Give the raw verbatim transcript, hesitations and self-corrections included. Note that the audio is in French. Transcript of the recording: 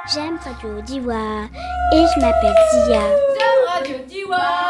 J'aime Radio Diwa et je m'appelle Zia. J'aime Radio Diwa.